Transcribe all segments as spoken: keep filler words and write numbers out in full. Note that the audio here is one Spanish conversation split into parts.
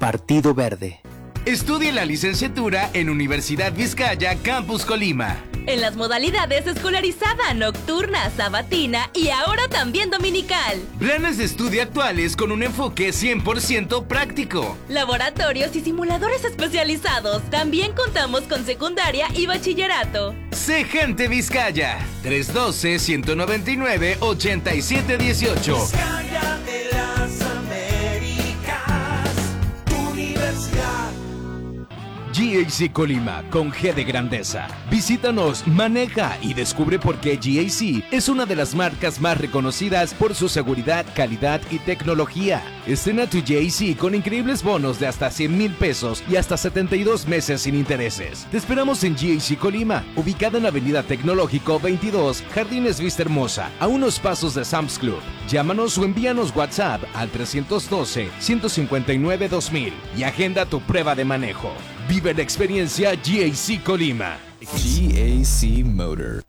Partido Verde. Estudie la licenciatura en Universidad Vizcaya, Campus Colima. En las modalidades escolarizada, nocturna, sabatina y ahora también dominical. Planes de estudio actuales con un enfoque cien por ciento práctico. Laboratorios y simuladores especializados. También contamos con secundaria y bachillerato. Cegente Vizcaya, tres uno dos, uno nueve nueve, ocho siete uno ocho. Vizcaya de las Américas, tu universidad. G A C Colima, con G de grandeza. Visítanos, maneja y descubre por qué G A C es una de las marcas más reconocidas por su seguridad, calidad y tecnología. Estrena tu G A C con increíbles bonos de hasta cien mil pesos y hasta setenta y dos meses sin intereses. Te esperamos en G A C Colima, ubicada en Avenida Tecnológico veintidós, Jardines Vista Hermosa, a unos pasos de Sam's Club. Llámanos o envíanos WhatsApp al trescientos doce, ciento cincuenta y nueve, dos mil y agenda tu prueba de manejo. Vive la experiencia G A C Colima. G A C Motor.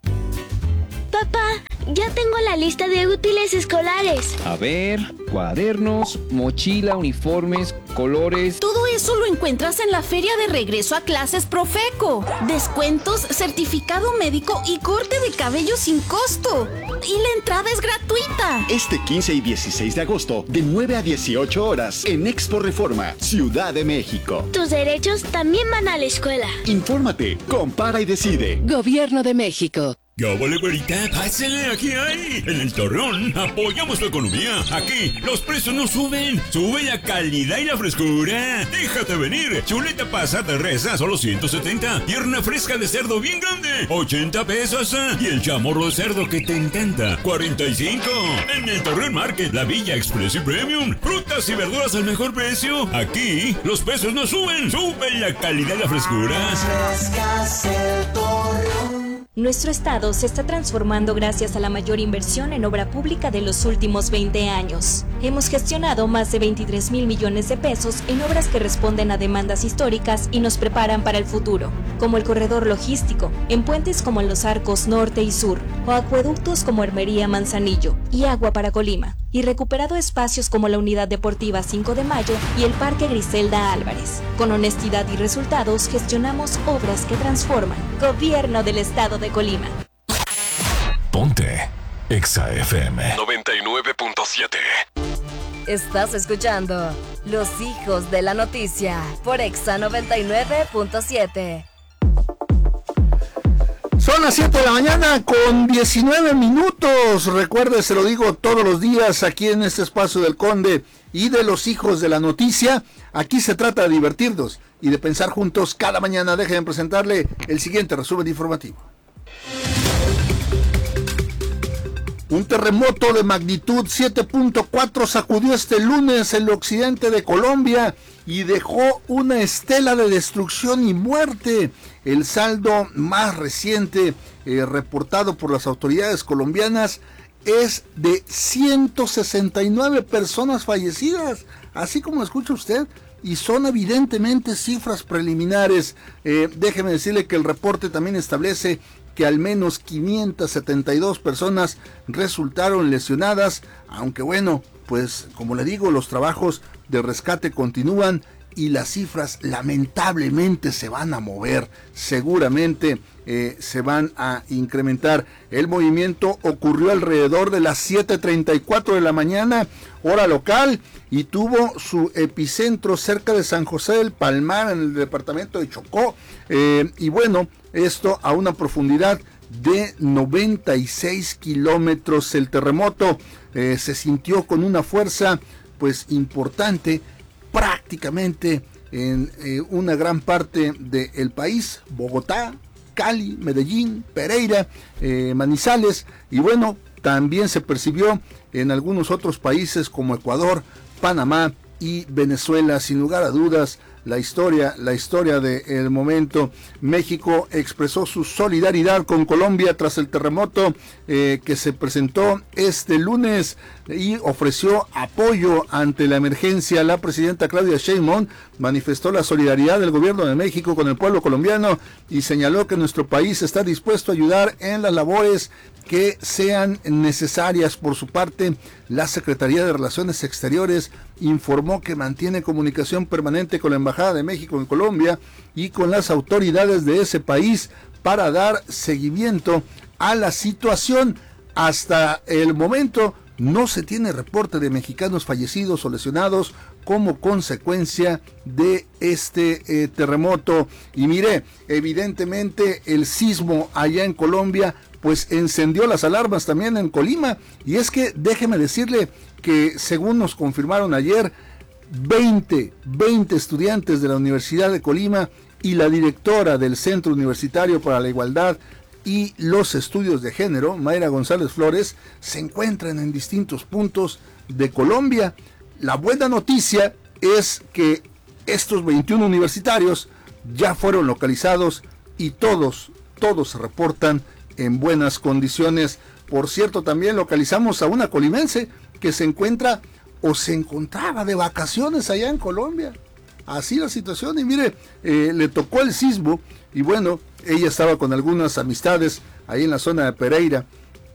Papá, ya tengo la lista de útiles escolares. A ver, cuadernos, mochila, uniformes, colores. Todo eso lo encuentras en la feria de regreso a clases Profeco. Descuentos, certificado médico y corte de cabello sin costo. Y la entrada es gratuita. Este quince y dieciséis de agosto, de nueve a dieciocho horas, en Expo Reforma, Ciudad de México. Tus derechos también van a la escuela. Infórmate, compara y decide. Gobierno de México. ¿Qué vale, güerita? Pásale, aquí hay. En el Torreón apoyamos tu economía. Aquí los precios no suben. Sube la calidad y la frescura. Déjate venir. Chuleta pasada de res a solo ciento setenta. Pierna fresca de cerdo bien grande, ochenta pesos. Y el chamorro de cerdo que te encanta, cuarenta y cinco. En el Torreón Market, la Villa Express y Premium. Frutas y verduras al mejor precio. Aquí los precios no suben. Sube la calidad y la frescura. Frescas el Torreón. Nuestro estado se está transformando gracias a la mayor inversión en obra pública de los últimos veinte años. Hemos gestionado más de veintitrés mil millones de pesos en obras que responden a demandas históricas y nos preparan para el futuro, como el corredor logístico, en puentes como en los arcos norte y sur, o acueductos como Hermería Manzanillo y Agua para Colima, y recuperado espacios como la Unidad Deportiva cinco de mayo y el Parque Griselda Álvarez. Con honestidad y resultados gestionamos obras que transforman. Gobierno del Estado de Colima. Ponte Exa F M noventa y nueve punto siete. Estás escuchando Los Hijos de la Noticia por Exa noventa y nueve punto siete. Son las siete de la mañana con diecinueve minutos. Recuerde, se lo digo todos los días aquí en este espacio del Conde y de Los Hijos de la Noticia. Aquí se trata de divertirnos y de pensar juntos cada mañana. Déjenme presentarle el siguiente resumen informativo. Un terremoto de magnitud siete punto cuatro sacudió este lunes el occidente de Colombia y dejó una estela de destrucción y muerte. El saldo más reciente eh, reportado por las autoridades colombianas es de ciento sesenta y nueve personas fallecidas, así como escucha usted, y son evidentemente cifras preliminares. Eh, déjeme decirle que el reporte también establece que al menos quinientas setenta y dos personas resultaron lesionadas, aunque bueno, pues como le digo, los trabajos de rescate continúan y las cifras lamentablemente se van a mover, seguramente eh, se van a incrementar. El movimiento ocurrió alrededor de las siete treinta y cuatro de la mañana, hora local, y tuvo su epicentro cerca de San José del Palmar, en el departamento de Chocó, eh, y bueno, esto a una profundidad de noventa y seis kilómetros. El terremoto eh, se sintió con una fuerza pues importante, prácticamente en eh, una gran parte del país, Bogotá, Cali, Medellín, Pereira, eh, Manizales, y bueno, también se percibió en algunos otros países como Ecuador, Panamá y Venezuela. Sin lugar a dudas, la historia, la historia del momento. México expresó su solidaridad con Colombia tras el terremoto eh, que se presentó este lunes y ofreció apoyo ante la emergencia. La presidenta Claudia Sheinbaum manifestó la solidaridad del gobierno de México con el pueblo colombiano y señaló que nuestro país está dispuesto a ayudar en las labores que sean necesarias. Por su parte, la Secretaría de Relaciones Exteriores informó que mantiene comunicación permanente con la Embajada de México en Colombia y con las autoridades de ese país para dar seguimiento a la situación. Hasta el momento no se tiene reporte de mexicanos fallecidos o lesionados como consecuencia de este eh, terremoto. Y mire, evidentemente el sismo allá en Colombia pues encendió las alarmas también en Colima. Y es que déjeme decirle que según nos confirmaron ayer, veinte, veinte estudiantes de la Universidad de Colima y la directora del Centro Universitario para la Igualdad y los Estudios de Género, Mayra González Flores, se encuentran en distintos puntos de Colombia. La buena noticia es que estos veintiún universitarios ya fueron localizados y todos, todos se reportan en buenas condiciones. Por cierto, también localizamos a una colimense que se encuentra o se encontraba de vacaciones allá en Colombia. Así la situación, y mire, eh, le tocó el sismo y bueno, ella estaba con algunas amistades ahí en la zona de Pereira,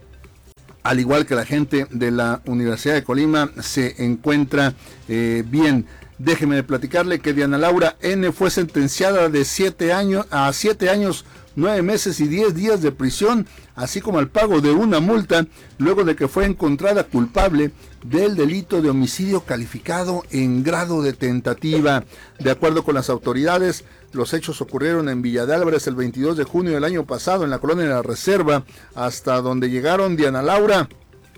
al igual que la gente de la Universidad de Colima se encuentra eh, bien. Déjeme platicarle que Diana Laura N. fue sentenciada de siete años a siete años, nueve meses y diez días de prisión, así como al pago de una multa, luego de que fue encontrada culpable del delito de homicidio calificado en grado de tentativa. De acuerdo con las autoridades, los hechos ocurrieron en Villa de Álvarez el veintidós de junio del año pasado, en la colonia de la Reserva, hasta donde llegaron Diana Laura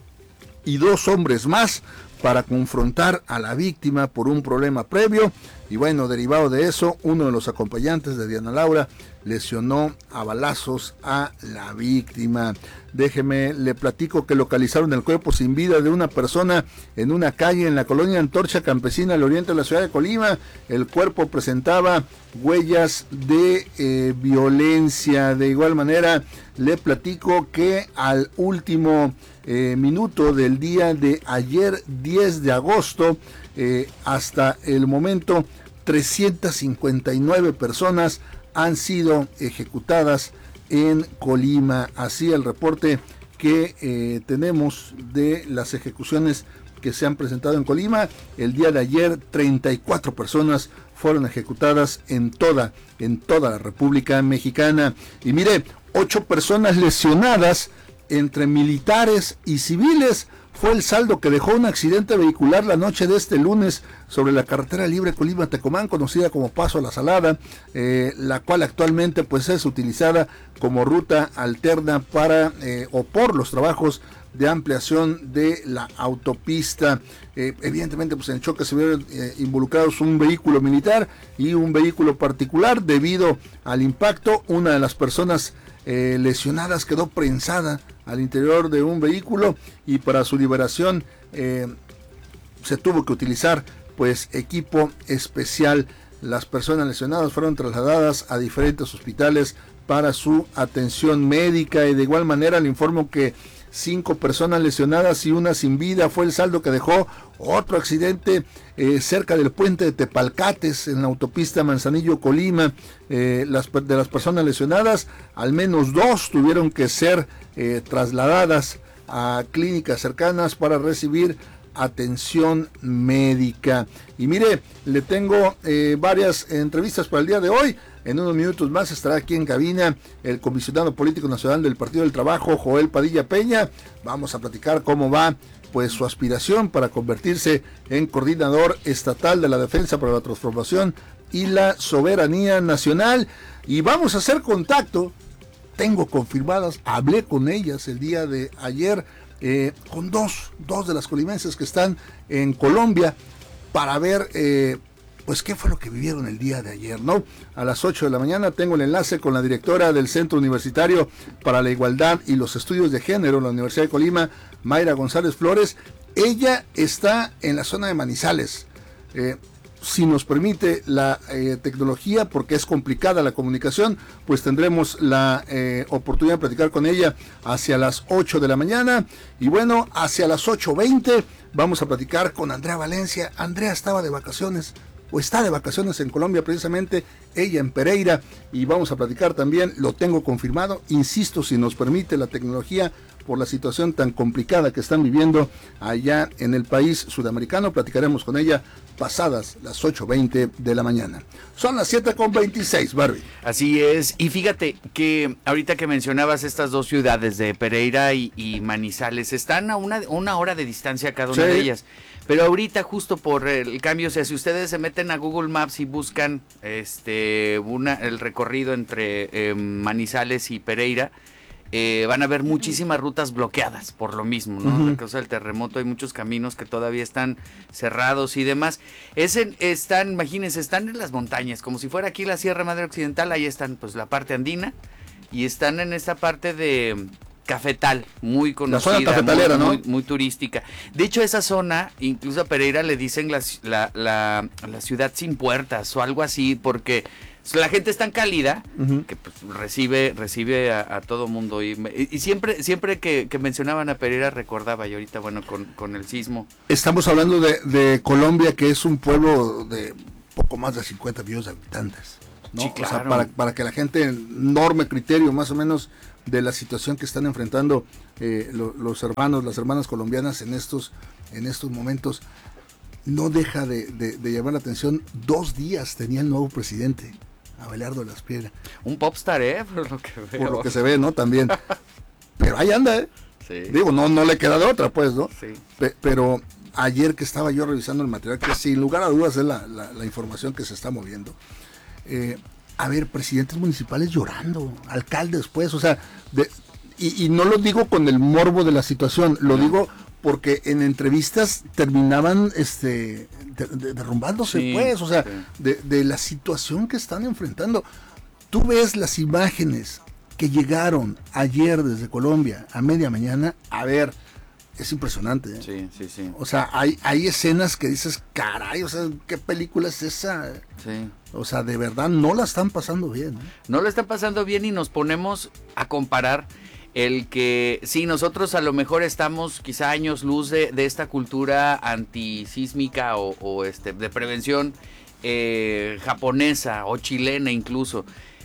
y dos hombres más para confrontar a la víctima por un problema previo. Y bueno, derivado de eso, uno de los acompañantes de Diana Laura lesionó a balazos a la víctima. Déjeme, le platico que localizaron el cuerpo sin vida de una persona en una calle en la colonia Antorcha Campesina al oriente de la ciudad de Colima. El cuerpo presentaba huellas de eh, violencia. De igual manera, le platico que al último eh, minuto del día de ayer, diez de agosto, eh, hasta el momento, trescientas cincuenta y nueve personas han sido ejecutadas en Colima. Así el reporte que eh, tenemos de las ejecuciones que se han presentado en Colima. El día de ayer, treinta y cuatro personas fueron ejecutadas en toda, en toda la República Mexicana. Y mire, ocho personas lesionadas entre militares y civiles fue el saldo que dejó un accidente vehicular la noche de este lunes sobre la carretera libre Colima-Tecomán, conocida como Paso a la Salada, eh, la cual actualmente pues es utilizada como ruta alterna para eh, o por los trabajos de ampliación de la autopista. Eh, evidentemente pues en el choque se vieron eh, involucrados un vehículo militar y un vehículo particular. Debido al impacto, una de las personas eh, lesionadas quedó prensada al interior de un vehículo y para su liberación eh, se tuvo que utilizar pues equipo especial. Las personas lesionadas fueron trasladadas a diferentes hospitales para su atención médica y de igual manera le informo que cinco personas lesionadas y una sin vida fue el saldo que dejó otro accidente eh, cerca del puente de Tepalcates en la autopista Manzanillo-Colima. Eh, las, de las personas lesionadas, al menos dos tuvieron que ser eh, trasladadas a clínicas cercanas para recibir atención médica. Y mire, le tengo eh, varias entrevistas para el día de hoy. En unos minutos más estará aquí en cabina el comisionado político nacional del Partido del Trabajo, Joel Padilla Peña. Vamos a platicar cómo va pues su aspiración para convertirse en coordinador estatal de la defensa para la transformación y la soberanía nacional. Y vamos a hacer contacto, tengo confirmadas, hablé con ellas el día de ayer, eh, con dos, dos de las colimenses que están en Colombia para ver eh, pues qué fue lo que vivieron el día de ayer, ¿no? A las ocho de la mañana tengo el enlace con la directora del Centro Universitario para la Igualdad y los Estudios de Género en la Universidad de Colima, Mayra González Flores. Ella está en la zona de Manizales. Eh, si nos permite la eh, tecnología, porque es complicada la comunicación, pues tendremos la eh, oportunidad de platicar con ella hacia las ocho de la mañana. Y bueno, hacia las ocho veinte vamos a platicar con Andrea Valencia. Andrea estaba de vacaciones, o está de vacaciones en Colombia, precisamente ella en Pereira, y vamos a platicar también, lo tengo confirmado, insisto, si nos permite la tecnología, por la situación tan complicada que están viviendo allá en el país sudamericano. Platicaremos con ella pasadas las ocho veinte de la mañana. Son las siete con veintiséis, Barbie. Así es, y fíjate que ahorita que mencionabas estas dos ciudades de Pereira y, y Manizales, están a una, una hora de distancia cada una sí. de ellas. Pero ahorita justo por el cambio, o sea, si ustedes se meten a Google Maps y buscan este una el recorrido entre eh, Manizales y Pereira, eh, van a ver muchísimas rutas bloqueadas por lo mismo, ¿no? Uh-huh. A causa del terremoto hay muchos caminos que todavía están cerrados y demás. Es en, están, imagínense, están en las montañas, como si fuera aquí la Sierra Madre Occidental, ahí están pues la parte andina y están en esta parte de Cafetal, muy conocida, la zona cafetalera, muy, ¿no? muy, muy turística. De hecho, esa zona, incluso a Pereira le dicen la, la, la, la ciudad sin puertas o algo así, porque la gente es tan cálida uh-huh. que pues, recibe recibe a, a todo mundo. Y, y, y siempre siempre que, que mencionaban a Pereira recordaba, y ahorita, bueno, con, con el sismo. Estamos hablando de, de Colombia, que es un pueblo de poco más de cincuenta millones de habitantes, ¿no? Sí, claro. O sea, para, para que la gente, enorme criterio más o menos de la situación que están enfrentando eh, lo, los hermanos, las hermanas colombianas en estos, en estos momentos, no deja de, de, de llamar la atención. Dos días tenía el nuevo presidente, Abelardo de las Piedras. Un popstar, ¿eh? Por lo que veo. Por lo que se ve, ¿no? También. Pero ahí anda, ¿eh? Sí. Digo, no, no le queda de otra, pues, ¿no? Sí. Pe- pero ayer que estaba yo revisando el material, que sin lugar a dudas es la, la, la información que se está moviendo, eh, a ver, presidentes municipales llorando, alcaldes, pues, o sea, de, y, y no lo digo con el morbo de la situación, lo no. digo porque en entrevistas terminaban este de, de, derrumbándose, sí, pues, o sea, sí. de, de la situación que están enfrentando. Tú ves las imágenes que llegaron ayer desde Colombia a media mañana, a ver, es impresionante, ¿eh? Sí, sí, sí. O sea, hay, hay escenas que dices, caray, o sea, ¿qué película es esa? Sí. O sea, de verdad no la están pasando bien, ¿eh? No la están pasando bien y nos ponemos a comparar el que, sí, nosotros a lo mejor estamos quizá años luz de, de esta cultura antisísmica o, o este de prevención eh, japonesa o chilena incluso.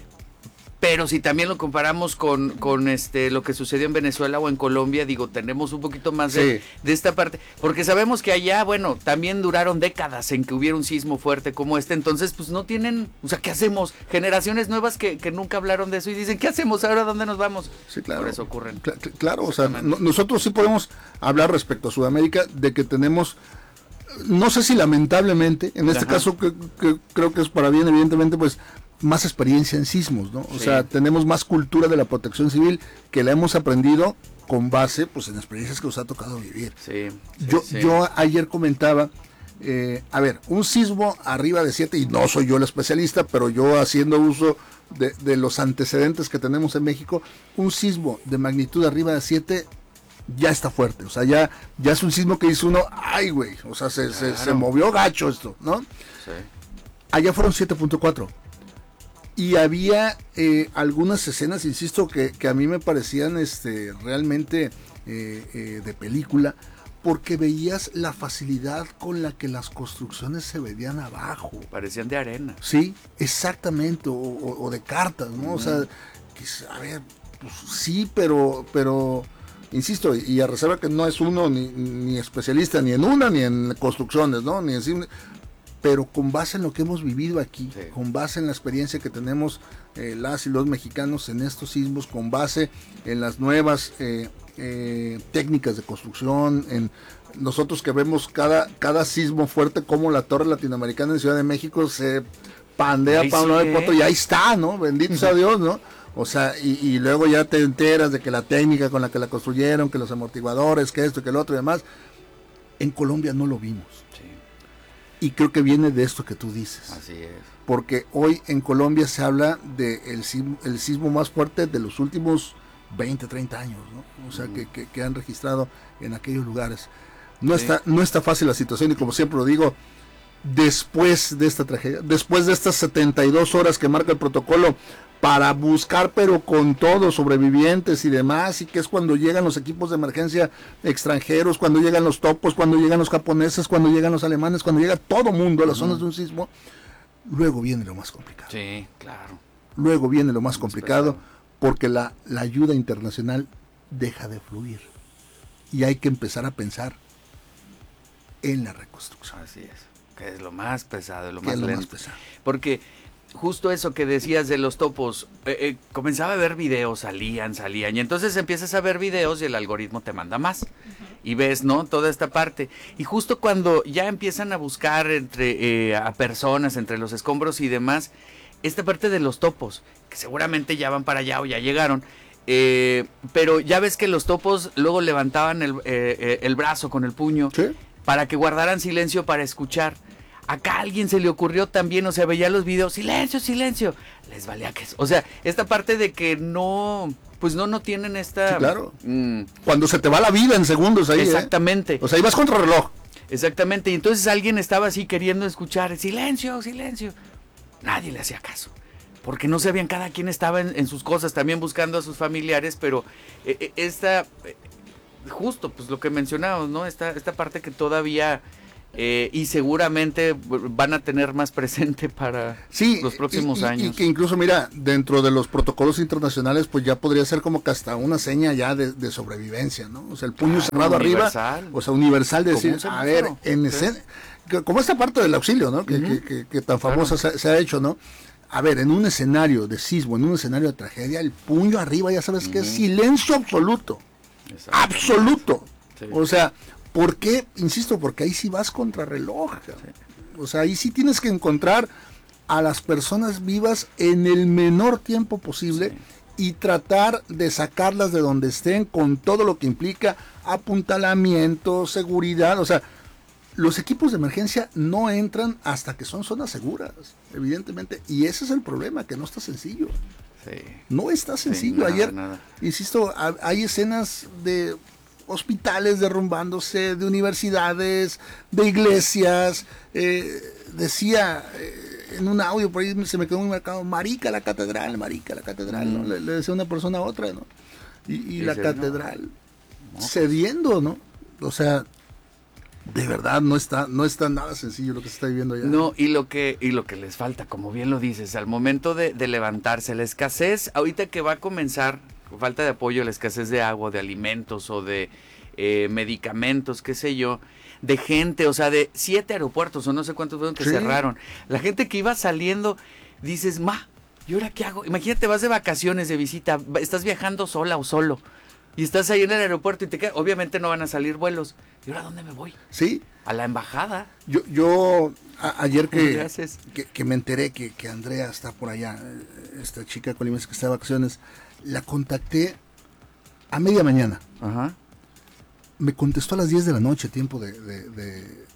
Pero si también lo comparamos con, con este lo que sucedió en Venezuela o en Colombia, digo, tenemos un poquito más de, sí. de esta parte, porque sabemos que allá, bueno, también duraron décadas en que hubiera un sismo fuerte como este, entonces pues no tienen, o sea, ¿qué hacemos? Generaciones nuevas que, que nunca hablaron de eso y dicen, ¿qué hacemos ahora? ¿Dónde nos vamos? Sí, claro. Por eso ocurren. Cl- claro, o sea, no, nosotros sí podemos hablar respecto a Sudamérica de que tenemos, no sé si lamentablemente, en este Ajá. caso que, que creo que es para bien, evidentemente, pues más experiencia en sismos, ¿no? O sí. sea, tenemos más cultura de la protección civil que la hemos aprendido con base, pues, en experiencias que nos ha tocado vivir. Sí, sí, yo, sí. yo ayer comentaba, eh, a ver, un sismo arriba de siete, y no soy yo el especialista, pero yo haciendo uso de, de los antecedentes que tenemos en México, un sismo de magnitud arriba de siete ya está fuerte, o sea, ya, ya es un sismo que dice uno, ay, güey, o sea, se, claro. se, se movió gacho esto, ¿no? Sí. Allá fueron siete punto cuatro. Y había eh, algunas escenas, insisto, que, que a mí me parecían este, realmente eh, eh, de película, porque veías la facilidad con la que las construcciones se veían abajo. Parecían de arena. Sí, exactamente, o, o, o de cartas, ¿no? Mm. O sea, que, a ver, pues sí, pero, pero, insisto, y a reserva que no es uno ni, ni especialista ni en una ni en construcciones, ¿no? Ni en pero con base en lo que hemos vivido aquí, sí. con base en la experiencia que tenemos eh, las y los mexicanos en estos sismos, con base en las nuevas eh, eh, técnicas de construcción, en nosotros que vemos cada, cada sismo fuerte, como la Torre Latinoamericana en Ciudad de México se pandea para un lado y para otro, y ahí está, ¿no? Bendito sea Dios, ¿no? O sea, y, y luego ya te enteras de que la técnica con la que la construyeron, que los amortiguadores, que esto, que lo otro y demás. En Colombia no lo vimos. Sí. Y creo que viene de esto que tú dices. Así es. Porque hoy en Colombia se habla de el sismo, el sismo más fuerte de los últimos veinte, treinta años, ¿no? O sea, uh-huh. que, que, que han registrado en aquellos lugares. No, sí. está, no está fácil la situación, y como siempre lo digo, después de esta tragedia, después de estas setenta y dos horas que marca el protocolo para buscar, pero con todos, sobrevivientes y demás, y que es cuando llegan los equipos de emergencia extranjeros, cuando llegan los topos, cuando llegan los japoneses, cuando llegan los alemanes, cuando llega todo mundo a las uh-huh. zonas de un sismo, luego viene lo más complicado. Sí, claro. Luego viene lo más complicado, porque la, la ayuda internacional deja de fluir. Y hay que empezar a pensar en la reconstrucción. Así es, que es lo más pesado, lo Que más es lo lento. más pesado. Porque justo eso que decías de los topos, eh, eh, comenzaba a ver videos, salían, salían, y entonces empiezas a ver videos y el algoritmo te manda más. Uh-huh. Y ves, ¿no? Toda esta parte. Y justo cuando ya empiezan a buscar entre eh, a personas, entre los escombros y demás, esta parte de los topos, que seguramente ya van para allá o ya llegaron, eh, pero ya ves que los topos luego levantaban el, eh, el brazo con el puño, ¿sí?, para que guardaran silencio para escuchar. Acá a alguien se le ocurrió también, o sea, veía los videos, silencio, silencio, les valía que... O sea, esta parte de que no, pues no, no tienen esta... Sí, claro. Mmm, Cuando se te va la vida en segundos ahí, exactamente. ¿eh? O sea, ibas contra reloj. Exactamente, y entonces alguien estaba así queriendo escuchar, silencio, silencio. Nadie le hacía caso, porque no sabían, cada quien estaba en, en sus cosas, también buscando a sus familiares, pero eh, esta... Eh, justo, pues lo que mencionamos, ¿no? Esta, esta parte que todavía... Eh, y seguramente van a tener más presente para sí, los próximos y, y, años. Y que incluso, mira, dentro de los protocolos internacionales, pues ya podría ser como que hasta una seña ya de, de sobrevivencia, ¿no? O sea, el puño ah, cerrado universal. Arriba, o sea, universal de decir, a ver, en escena, como esta parte del auxilio, ¿no? Que, uh-huh. que, que, que tan famosa claro. se, se ha hecho, ¿no? A ver, en un escenario de sismo, en un escenario de tragedia, el puño arriba, ya sabes uh-huh. que es silencio absoluto. Absoluto. Sí. O sea... ¿Por qué? Insisto, porque ahí sí vas contra reloj. Sí. O sea, ahí sí tienes que encontrar a las personas vivas en el menor tiempo posible sí. y tratar de sacarlas de donde estén con todo lo que implica apuntalamiento, seguridad. O sea, los equipos de emergencia no entran hasta que son zonas seguras, evidentemente. Y ese es el problema, que no está sencillo. Sí. No está sencillo. Sí, nada, Ayer, nada. insisto, hay escenas de... hospitales derrumbándose, de universidades, de iglesias, eh, decía eh, en un audio, por ahí se me quedó muy marcado, marica la catedral, marica la catedral, mm. ¿no? Le, le decía una persona a otra, ¿no? Y, y la catedral no. No, cediendo, ¿no? O sea, de verdad no está, no está nada sencillo lo que se está viviendo allá. No, y lo que, y lo que les falta, como bien lo dices, al momento de, de levantarse, la escasez, ahorita que va a comenzar, falta de apoyo, la escasez de agua, de alimentos o de eh, medicamentos, qué sé yo, de gente, o sea, de siete aeropuertos o no sé cuántos fueron que sí. cerraron. La gente que iba saliendo, dices, ma, ¿y ahora qué hago? Imagínate, vas de vacaciones, de visita, estás viajando sola o solo y estás ahí en el aeropuerto y te quedas, obviamente no van a salir vuelos. ¿Y ahora dónde me voy? Sí. A la embajada. Yo, yo a, ayer que, que, que me enteré que, que Andrea está por allá, esta chica colimense que está de vacaciones, la contacté a media mañana. Ajá. Me contestó a las diez de la noche, tiempo de, de, de,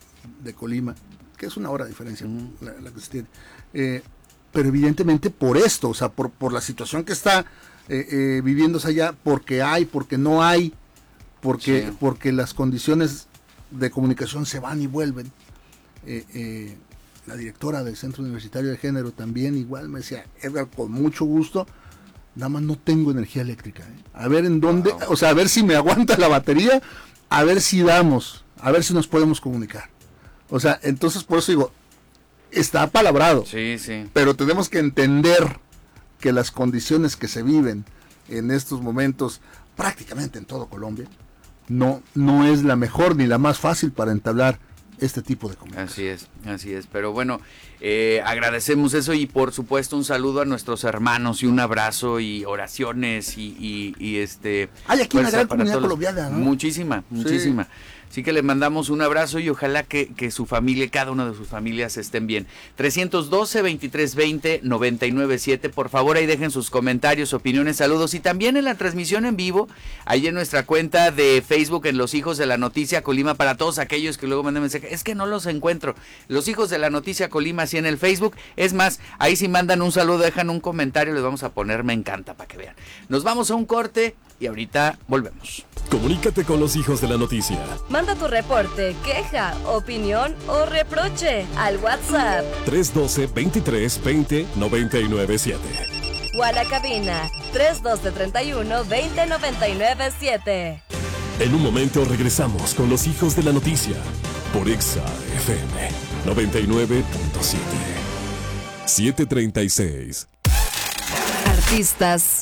de Colima, que es una hora de diferencia mm. la, la que se tiene. Eh, pero evidentemente por esto, o sea, por, por la situación que está eh, eh, viviéndose allá, porque hay, porque no hay, porque, sí. porque las condiciones de comunicación se van y vuelven. Eh, eh, la directora del Centro Universitario de Género también igual me decía, Edgar, con mucho gusto, nada más no tengo energía eléctrica. ¿eh? A ver en dónde, wow. o sea, a ver si me aguanta la batería, a ver si damos, a ver si nos podemos comunicar. O sea, entonces por eso digo, está apalabrado. Sí, sí. Pero tenemos que entender que las condiciones que se viven en estos momentos, prácticamente en todo Colombia, no, no es la mejor ni la más fácil para entablar este tipo de comunicación. Así es, así es. Pero bueno, eh, agradecemos eso y por supuesto un saludo a nuestros hermanos y un abrazo y oraciones y, y, y este... Hay aquí una gran comunidad colombiana, ¿no? Muchísima, muchísima. Sí. Así que le mandamos un abrazo y ojalá que, que su familia, cada una de sus familias estén bien. trescientos doce, veintitrés veinte, noventa y nueve siete. Por favor, ahí dejen sus comentarios, opiniones, saludos. Y también en la transmisión en vivo, ahí en nuestra cuenta de Facebook, en Los Hijos de la Noticia Colima, para todos aquellos que luego mandan mensaje. Es que no los encuentro. Los Hijos de la Noticia Colima, así en el Facebook. Es más, ahí si mandan un saludo, dejan un comentario, les vamos a poner me encanta para que vean. Nos vamos a un corte y ahorita volvemos. Comunícate con Los Hijos de la Noticia. Manda tu reporte, queja, opinión o reproche al WhatsApp tres uno dos, veintitrés veinte, noventa y nueve siete. O a la cabina tres uno dos, treinta y uno, veinte, noventa y nueve siete. En un momento regresamos con Los Hijos de la Noticia por Exa F M noventa y nueve punto siete. siete treinta y seis. artistas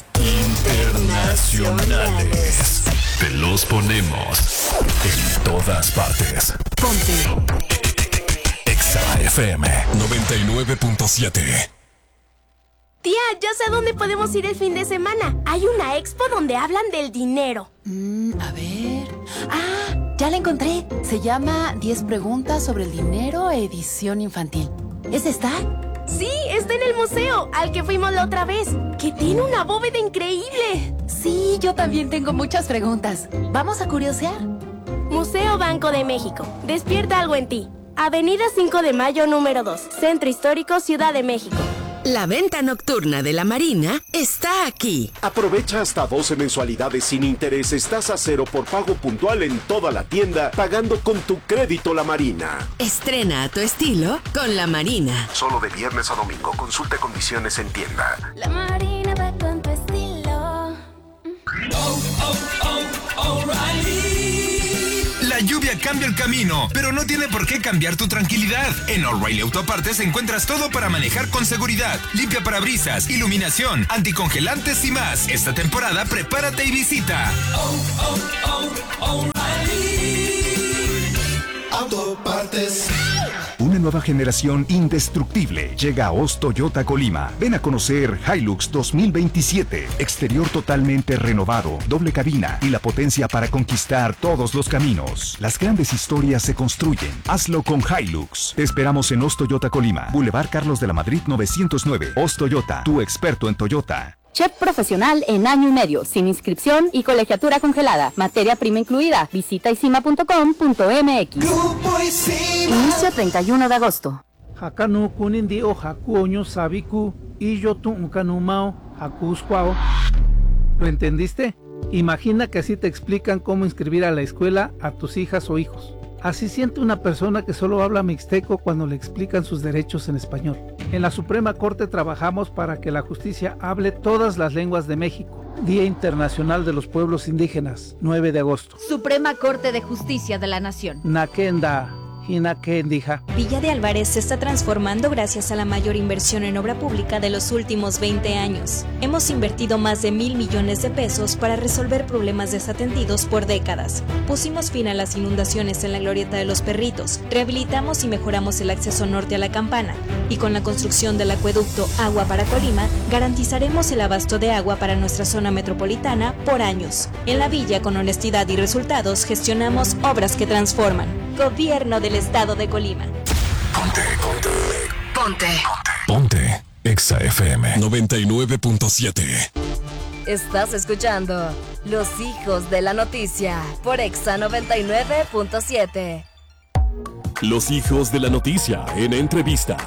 internacionales. Te los ponemos en todas partes. Ponte Exa F M noventa y nueve punto siete. Tía, ya sé a dónde podemos ir el fin de semana. Hay una expo donde hablan del dinero. Mm, a ver... Ah, ya la encontré. Se llama diez preguntas sobre el dinero, edición infantil. ¿Es esta? Sí, está en el museo, al que fuimos la otra vez, que tiene una bóveda increíble. Sí, yo también tengo muchas preguntas. ¿Vamos a curiosear? Museo Banco de México. Despierta algo en ti. Avenida cinco de Mayo, número dos. Centro Histórico, Ciudad de México. La venta nocturna de la Marina está aquí. Aprovecha hasta doce mensualidades sin intereses, tasa cero por pago puntual en toda la tienda, pagando con tu crédito La Marina. Estrena a tu estilo con La Marina. Solo de viernes a domingo. Consulte condiciones en tienda. La Marina va con tu estilo. Oh, oh, oh, O'Reilly. La lluvia cambia el camino, pero no tiene por qué cambiar tu tranquilidad. En O'Reilly Autopartes encuentras todo para manejar con seguridad. Limpia parabrisas, iluminación, anticongelantes y más. Esta temporada prepárate y visita Oh, oh, oh, O'Reilly Autopartes. Una nueva generación indestructible llega a Oz Toyota Colima. Ven a conocer Hilux dos mil veintisiete. Exterior totalmente renovado, doble cabina y la potencia para conquistar todos los caminos. Las grandes historias se construyen. Hazlo con Hilux. Te esperamos en Oz Toyota Colima. Boulevard Carlos de la Madrid novecientos nueve. Oz Toyota, tu experto en Toyota. Chef profesional en año y medio, sin inscripción y colegiatura congelada. Materia prima incluida. Visita isima punto com punto m x. Inicio treinta y uno de agosto. Hakanu kunindi o haku oño sabiku y yo tu unkanumao hakuskwao. ¿Lo entendiste? Imagina que así te explican cómo inscribir a la escuela a tus hijas o hijos. Así siente una persona que solo habla mixteco cuando le explican sus derechos en español. En la Suprema Corte trabajamos para que la justicia hable todas las lenguas de México. Día Internacional de los Pueblos Indígenas, nueve de agosto. Suprema Corte de Justicia de la Nación. Nakenda. Villa de Álvarez se está transformando gracias a la mayor inversión en obra pública de los últimos veinte años. Hemos invertido más de mil millones de pesos para resolver problemas desatendidos por décadas. Pusimos fin a las inundaciones en la Glorieta de los Perritos, rehabilitamos y mejoramos el acceso norte a la Campana, y con la construcción del acueducto Agua para Colima, garantizaremos el abasto de agua para nuestra zona metropolitana por años. En la villa, con honestidad y resultados, gestionamos obras que transforman. Gobierno del Estado de Colima. Ponte, ponte. Ponte. Ponte. Exa F M noventa y nueve punto siete. Estás escuchando Los Hijos de la Noticia por Exa noventa y nueve punto siete. Los Hijos de la Noticia en entrevista.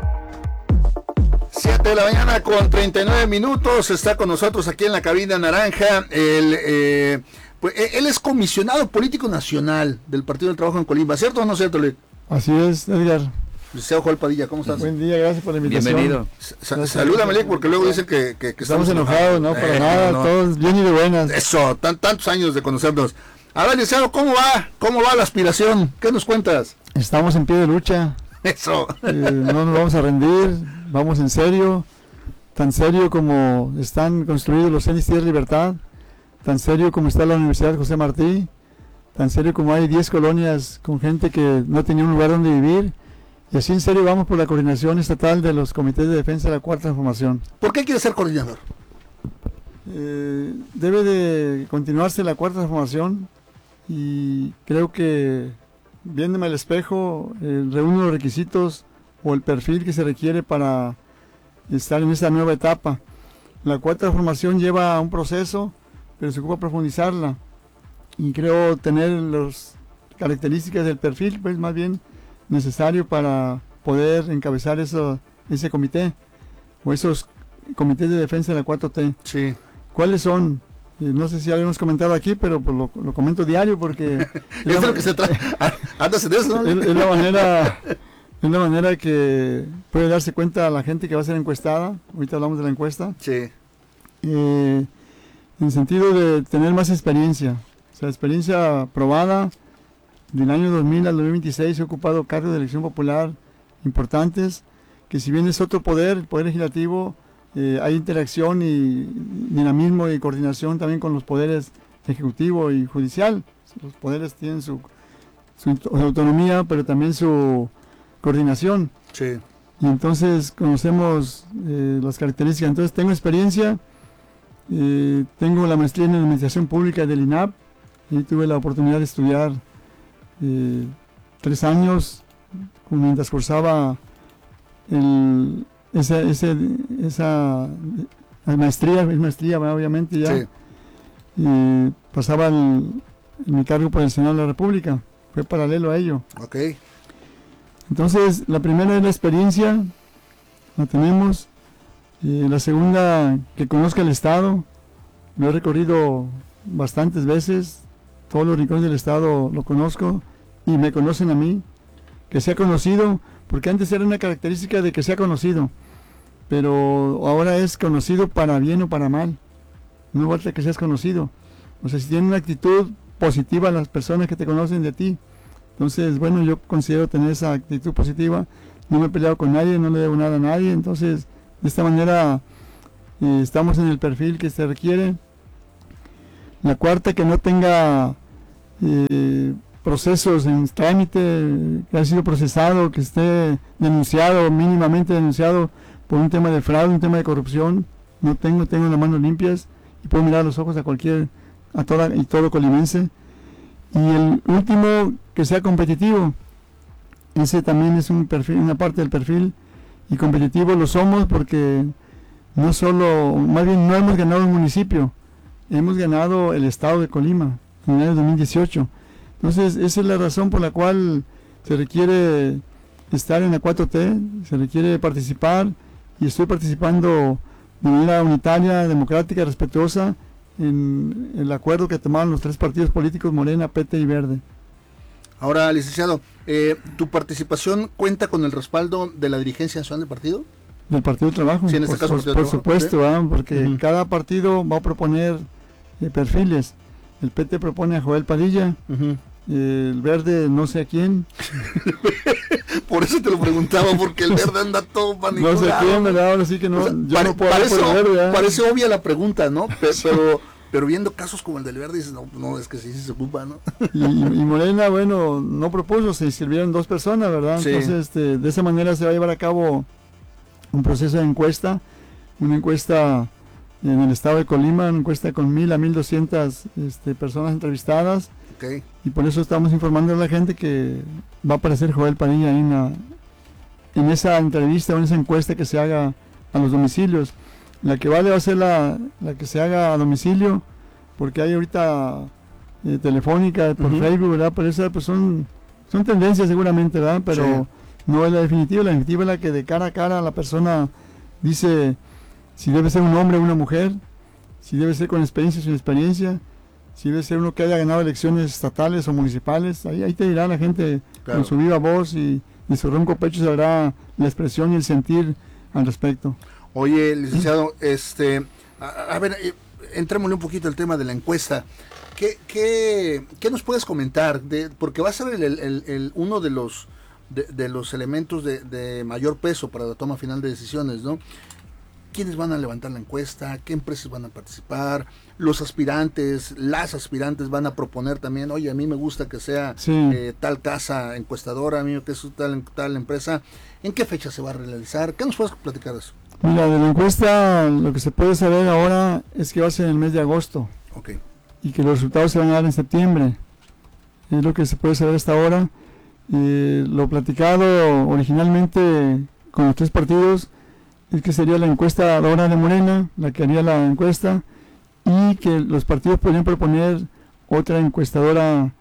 siete de la mañana con treinta y nueve minutos. Está con nosotros aquí en la cabina naranja el... Eh, Pues, él es comisionado político nacional del Partido del Trabajo en Colima, ¿cierto o no cierto, Luis? Así es, Edgar. Licenciado Joel Padilla, ¿cómo estás? Buen día, gracias por la invitación. Bienvenido. Sa- salúdame, Luis, porque luego dicen que, que, que estamos, estamos enojados, no, para eh, nada, no. Todos bien y de buenas. Eso, tan, tantos años de conocernos. A ver, licenciado, ¿cómo va? ¿Cómo va la aspiración? ¿Qué nos cuentas? Estamos en pie de lucha. Eso. Eh, no nos vamos a rendir, vamos en serio, tan serio como están construidos los C E N I S Tierra Libertad. Tan serio como está la Universidad José Martí, tan serio como hay diez colonias con gente que no tenía un lugar donde vivir, y así en serio vamos por la coordinación estatal de los comités de defensa de la Cuarta Transformación. ¿Por qué quiere ser coordinador? Eh, debe de continuarse la Cuarta Transformación y creo que viéndome al espejo eh, reúne los requisitos o el perfil que se requiere para estar en esta nueva etapa. La Cuarta Transformación lleva un proceso, pero se ocupa profundizarla y creo tener las características del perfil pues más bien necesario para poder encabezar eso, ese comité o esos comités de defensa de la cuatro T. Sí. ¿Cuáles son? Eh, no sé si ya habíamos comentado aquí, pero pues lo, lo comento diario porque es de lo que se trata. Andas en eso, ¿no? es, es la manera es la manera que puede darse cuenta la gente que va a ser encuestada. Ahorita hablamos de la encuesta. Sí. Eh, en el sentido de tener más experiencia, o sea, experiencia probada. Del año dos mil al dos mil veintiséis he ocupado cargos de elección popular importantes, que si bien es otro poder, el poder legislativo, eh, hay interacción y dinamismo y coordinación también con los poderes ejecutivo y judicial. Los poderes tienen su, su, su autonomía, pero también su coordinación. Sí. Y entonces conocemos eh, las características. Entonces tengo experiencia, eh, tengo la maestría en Administración Pública del I N A P, y tuve la oportunidad de estudiar eh, tres años mientras cursaba el, esa, ese, esa maestría, es maestría obviamente ya, Sí. y pasaba el, mi cargo por el Senado de la República, fue paralelo a ello. Ok. Entonces, la primera es la experiencia, la tenemos. Eh, la segunda, que conozca el Estado. Lo he recorrido bastantes veces. Todos los rincones del Estado lo conozco y me conocen a mí. Que sea conocido, porque antes era una característica de que sea conocido. Pero ahora es conocido para bien o para mal. No falta que seas conocido. O sea, si tienen una actitud positiva las personas que te conocen de ti. Entonces, bueno, yo considero tener esa actitud positiva, no me he peleado con nadie, no le debo nada a nadie, entonces, de esta manera, eh, estamos en el perfil que se requiere. La cuarta, que no tenga eh, procesos en trámite, que haya sido procesado, que esté denunciado, mínimamente denunciado por un tema de fraude, un tema de corrupción. No tengo, tengo las manos limpias y puedo mirar a los ojos a cualquier, a toda y todo colimense. Y el último, que sea competitivo. Ese también es un perfil, una parte del perfil, y competitivo lo somos porque no solo, más bien no hemos ganado un municipio, hemos ganado el estado de Colima en el año dos mil dieciocho. Entonces, esa es la razón por la cual se requiere estar en la cuatro T, se requiere participar, y estoy participando de manera unitaria, democrática, respetuosa, en el acuerdo que tomaron los tres partidos políticos, Morena, P T y Verde. Ahora, licenciado, eh, ¿tu participación cuenta con el respaldo de la dirigencia nacional del partido? Del Partido de Trabajo, sí, en este por, caso, por, Partido por de Trabajo, supuesto, ¿sí? ¿verdad? Porque Uh-huh. cada partido va a proponer eh, perfiles. El P T propone a Joel Padilla, uh-huh. eh, el Verde no sé a quién. Por eso te lo preguntaba, porque el Verde anda todo manipulado. No sé quién, ¿verdad? Ahora sí que no, O sea, yo pare, no puedo parece, hablar por el Verde, ¿verdad? parece obvia la pregunta, ¿no? Pe- pero, pero viendo casos como el del Verde, dices, no, no, es que sí, sí se ocupa, ¿no? Y, y Morena, bueno, no propuso, se inscribieron dos personas, ¿verdad? Sí. Entonces, este, de esa manera se va a llevar a cabo un proceso de encuesta, una encuesta en el estado de Colima, una encuesta con mil a mil doscientas este, personas entrevistadas. Okay. Y por eso estamos informando a la gente que va a aparecer Joel Padilla ahí en, la, en esa entrevista o en esa encuesta que se haga a los domicilios. La que vale va a ser la, la que se haga a domicilio, porque hay ahorita eh, telefónica por Uh-huh. Facebook, ¿verdad? Pero esas pues son, son tendencias seguramente, ¿verdad? Pero Sí. no es la definitiva. La definitiva es la que de cara a cara la persona dice si debe ser un hombre o una mujer, si debe ser con experiencia o sin experiencia, si debe ser uno que haya ganado elecciones estatales o municipales. Ahí, ahí te dirá la gente, Claro. con su viva voz y, y su ronco pecho, sabrá la expresión y el sentir al respecto. Oye, licenciado, este, a, a ver, eh, entrémosle un poquito al tema de la encuesta. ¿Qué, qué, qué nos puedes comentar? De, porque va a ser el, el, el, el- uno de los de, de los elementos de, de mayor peso para la toma final de decisiones, ¿no? ¿Quiénes van a levantar la encuesta? ¿Qué empresas van a participar? Los aspirantes, las aspirantes van a proponer también, oye, a mí me gusta que sea Sí. eh, tal casa encuestadora, a mí que es tal, tal empresa. ¿En qué fecha se va a realizar? ¿Qué nos puedes platicar de eso? Mira, de la encuesta lo que se puede saber ahora es que va a ser en el mes de agosto. Ok. Y que los resultados se van a dar en septiembre. Es lo que se puede saber hasta ahora. Eh, lo platicado originalmente con los tres partidos es que sería la encuestadora de Morena la que haría la encuesta, y que los partidos podrían proponer otra encuestadora,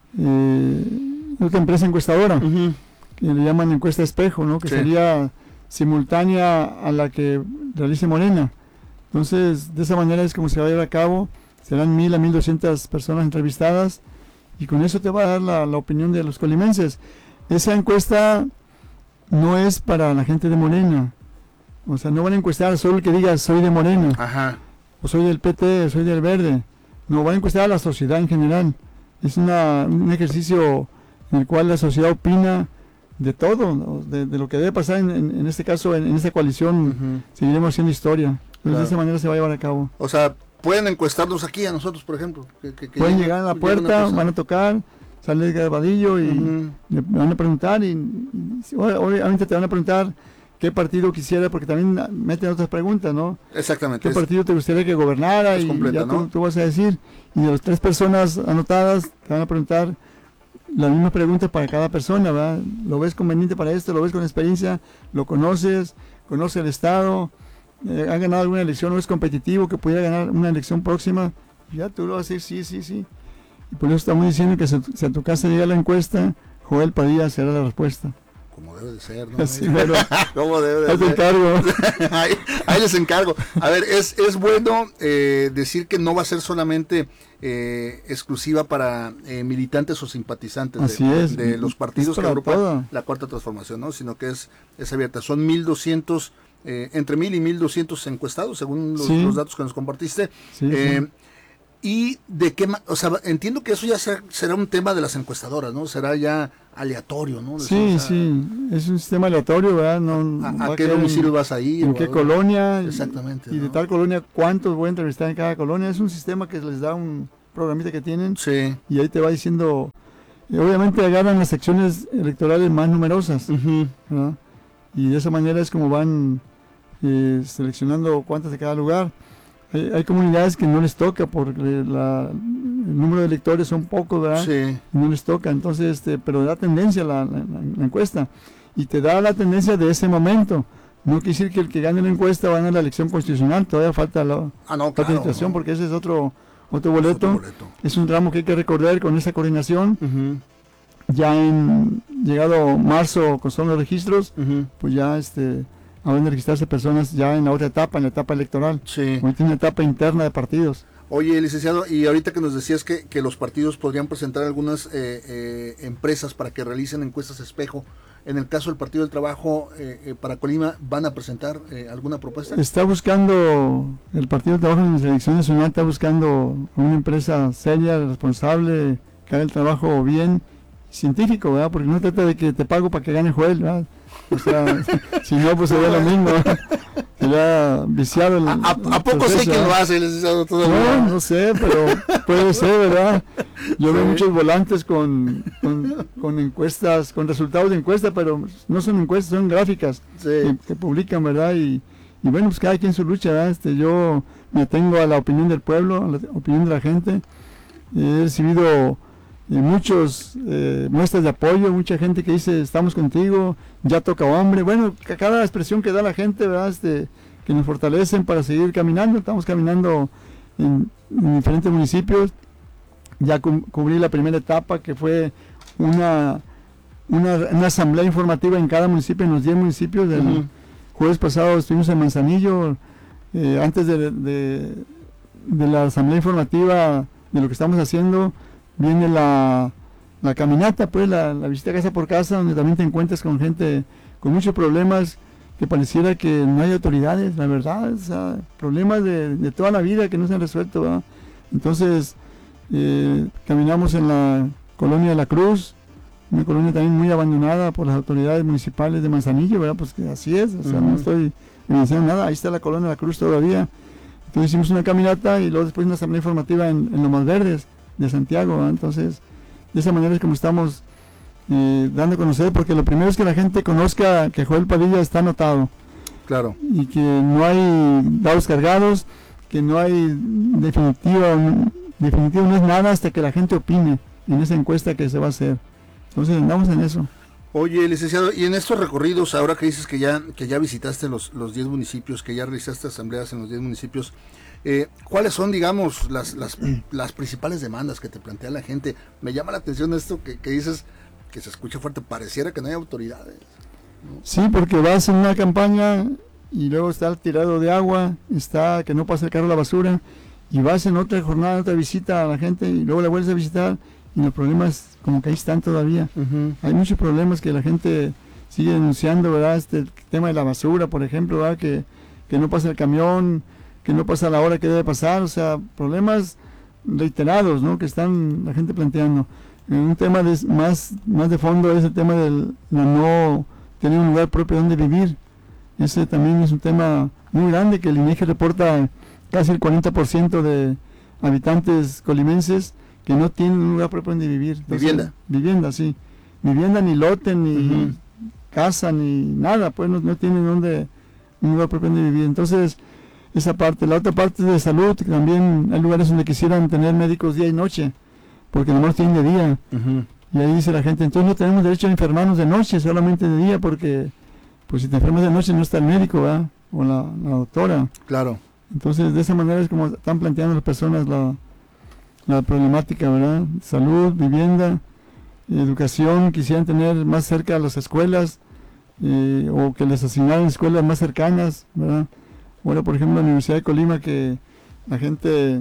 eh, otra empresa encuestadora, uh-huh. que le llaman encuesta espejo, ¿no? Que Sí. sería simultánea a la que realice Morena. Entonces, de esa manera es como se va a llevar a cabo. Serán mil a mil doscientas personas entrevistadas, y con eso te va a dar la, la opinión de los colimenses. Esa encuesta no es para la gente de Morena. O sea, no van a encuestar solo el que diga soy de Morena, Ajá. o soy del P T, soy del Verde. No, van a encuestar a la sociedad en general. Es una, un ejercicio en el cual la sociedad opina de todo, ¿no? de, de lo que debe pasar en, en, en este caso, en, en esta coalición, uh-huh. seguiremos haciendo historia. Entonces, claro. de esa manera se va a llevar a cabo. O sea, pueden encuestarnos aquí a nosotros, por ejemplo. Que, que, que pueden llegar a la puerta, van a tocar, sale el grabadillo y uh-huh. le van a preguntar y, y obviamente te van a preguntar qué partido quisiera, porque también meten otras preguntas, ¿no? Exactamente. ¿Qué partido te gustaría que gobernara? Y completa, ya ¿no? tú, tú vas a decir, y de las tres personas anotadas te van a preguntar las mismas preguntas para cada persona, ¿verdad? ¿Lo ves conveniente para esto? ¿Lo ves con experiencia? ¿Lo conoces? ¿Conoce el Estado? Eh, ¿Ha ganado alguna elección? ¿No es competitivo que pudiera ganar una elección próxima? Ya tú lo vas a decir, sí, sí, sí. Y por eso estamos diciendo que si, si a tu casa llega la encuesta, Joel Padilla será la respuesta. Como debe de ser, ¿no? Sí, bueno, ¿Cómo debe de ahí ser? te encargo. ahí, ahí les encargo. A ver, es, es bueno eh, decir que no va a ser solamente eh, exclusiva para eh, militantes o simpatizantes Así de, es. de los partidos Es que agrupan todo. la Cuarta Transformación, ¿no? Sino que es, es abierta. Son mil doscientos, eh, entre mil y mil doscientos encuestados, según los, Sí. los datos que nos compartiste. Sí, eh, sí. Y de qué, ma- o sea, entiendo que eso ya será, será un tema de las encuestadoras, ¿no? Será ya aleatorio, ¿no? Sí, O sea, sí, es un sistema aleatorio, ¿verdad? No, ¿A, va a a qué quedar domicilio en, vas a ir? en o qué a- colonia, Exactamente. y de ¿no? tal colonia, cuántos voy a entrevistar en cada colonia. Es un sistema que les da un programita que tienen, Sí. y ahí te va diciendo, y obviamente agarran las secciones electorales más numerosas, Ujú. ¿verdad? Y de esa manera es como van eh, seleccionando cuántas de cada lugar. Hay, hay comunidades que no les toca porque la, el número de electores son pocos, ¿verdad? Sí. Y no les toca, entonces, este, pero da tendencia la, la, la encuesta, y te da la tendencia de ese momento. No quiere decir que el que gane la encuesta va a ganar la elección constitucional, todavía falta la, Ah, no, la claro, administración, ¿no? porque ese es otro, otro boleto. Otro boleto. Es un tramo que hay que recordar con esa coordinación. Ujú. Ya en llegado marzo, con son los registros, Ujú. pues ya este van a registrarse personas ya en la otra etapa, en la etapa electoral. Sí. Ahorita una etapa interna de partidos. Oye, licenciado, y ahorita que nos decías que, que los partidos podrían presentar algunas eh, eh, empresas para que realicen encuestas espejo, en el caso del Partido del Trabajo eh, eh, para Colima, ¿van a presentar eh, alguna propuesta? Está buscando, el Partido de Trabajo en la Selección Nacional está buscando una empresa seria, responsable, que haga el trabajo bien, científico, ¿verdad? Porque no trata de que te pago para que gane Joel, ¿verdad? O sea, si no, pues sería lo mismo, ¿verdad? Sería viciado el, ¿A, a, el a poco proceso, sé que ¿verdad? lo hace, licenciado? Todavía? No, no sé, pero puede ser, ¿verdad? Yo veo Sí. muchos volantes con, con, con encuestas, con resultados de encuesta, pero no son encuestas, son gráficas Sí. que, que publican, ¿verdad? Y, y bueno, pues cada quien su lucha, ¿verdad? Este, yo me atengo a la opinión del pueblo, a la opinión de la gente. He recibido eh, muchos eh, muestras de apoyo, mucha gente que dice, estamos contigo, ya toca hombre. Bueno, ca- cada expresión que da la gente, ¿verdad? Este, que nos fortalecen para seguir caminando. Estamos caminando en, en diferentes municipios. Ya cu- cubrí la primera etapa, que fue una, una, una asamblea informativa en cada municipio, en los diez municipios. Del Ujú. jueves pasado estuvimos en Manzanillo, eh, antes de, de, de la asamblea informativa de lo que estamos haciendo, viene la, la caminata, pues la, la visita casa por casa, donde también te encuentras con gente con muchos problemas, que pareciera que no hay autoridades, la verdad, o sea, problemas de, de toda la vida que no se han resuelto, ¿verdad? Entonces, eh, caminamos en la colonia de la Cruz, una colonia también muy abandonada por las autoridades municipales de Manzanillo, ¿verdad? Pues que así es, o sea, no Ujú. estoy diciendo nada, ahí está la colonia de la Cruz todavía. Entonces hicimos una caminata y luego después una asamblea informativa en, en Lomas Verdes de Santiago, ¿verdad? Entonces, de esa manera es como estamos eh, dando a conocer, porque lo primero es que la gente conozca que Joel Padilla está anotado Claro. y que no hay dados cargados, que no hay definitiva, definitivo no es nada hasta que la gente opine en esa encuesta que se va a hacer. Entonces andamos en eso. Oye, licenciado, y en estos recorridos, ahora que dices que ya que ya visitaste los los diez municipios, que ya realizaste asambleas en los diez municipios, eh, ¿cuáles son, digamos, las, las las principales demandas que te plantea la gente? Me llama la atención esto que, que dices, que se escucha fuerte, pareciera que no hay autoridades. Sí, porque vas en una campaña y luego está el tirado de agua, está que no pasa el carro a la basura, y vas en otra jornada, otra visita a la gente y luego la vuelves a visitar y los problemas como que ahí están todavía. Uh-huh. Hay muchos problemas que la gente sigue denunciando, ¿verdad? Este el tema de la basura, por ejemplo, ¿verdad? Que, que no pasa el camión, que no pasa la hora que debe pasar, o sea, problemas reiterados, ¿no? Que están la gente planteando. Un tema de, más, más de fondo es el tema de no tener un lugar propio donde vivir. Ese también es un tema muy grande, que el INEGI reporta casi el cuarenta por ciento de habitantes colimenses que no tienen un lugar propio donde vivir. Entonces, vivienda. Vivienda, sí. Vivienda, ni lote, ni uh-huh. casa, ni nada, pues no, no tienen donde, un lugar propio donde vivir. Entonces, esa parte. La otra parte de salud, que también hay lugares donde quisieran tener médicos día y noche, porque nomás tienen de día. Uh-huh. Y ahí dice la gente, entonces no tenemos derecho a enfermarnos de noche, solamente de día, porque pues si te enfermas de noche no está el médico, ¿verdad? O la, la doctora. Claro. Entonces, de esa manera es como están planteando las personas la, la problemática, ¿verdad? Salud, vivienda, educación, quisieran tener más cerca a las escuelas, eh, o que les asignaran escuelas más cercanas, ¿verdad? Ahora, por ejemplo, la Universidad de Colima, que la gente